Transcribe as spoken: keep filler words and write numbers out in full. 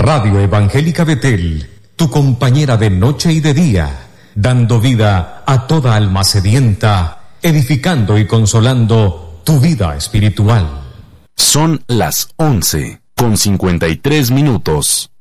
Radio Evangélica Betel, tu compañera de noche y de día, dando vida a toda alma sedienta, edificando y consolando tu vida espiritual. Son las once con cincuenta y tres minutos.